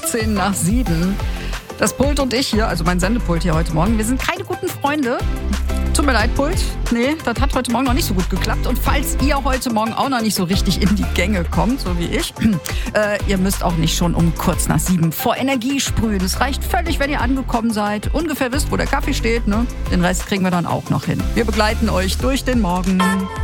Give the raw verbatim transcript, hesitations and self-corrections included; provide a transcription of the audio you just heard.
fünfzehn nach sieben. Das Pult und ich hier, also mein Sendepult hier heute Morgen, wir sind keine guten Freunde. Tut mir leid, Pult. Nee, das hat heute Morgen noch nicht so gut geklappt. Und falls ihr heute Morgen auch noch nicht so richtig in die Gänge kommt, so wie ich, äh, ihr müsst auch nicht schon um kurz nach sieben vor Energie sprühen. Es reicht völlig, wenn ihr angekommen seid, ungefähr wisst, wo der Kaffee steht. Ne? Den Rest kriegen wir dann auch noch hin. Wir begleiten euch durch den Morgen.